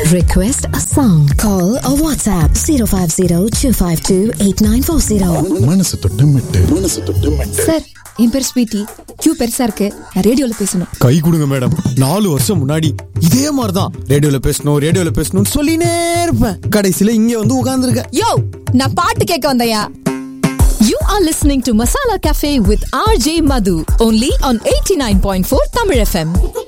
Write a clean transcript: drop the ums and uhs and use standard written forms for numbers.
Request a song. Call or WhatsApp 050-252-8940. மனசு தொட்டு மெட்டு. சார், என் பேர் ஸ்வீட்டி. கியூ பெருசா இருக்கு, நான் ரேடியோல பேசணும். கை கொடுங்க மேடம். 4 வருஷம் முன்னாடி இதே மாதிரிதான் ரேடியோல பேசணும் சொல்லினே இருப்பேன். கடைசியில இங்க வந்து உட்கார்ந்துருக்க. யோ, நான் பாட்டு கேட்க வந்தயா. You are listening to Masala Cafe with RJ Madhu only on 89.4 Tamil FM.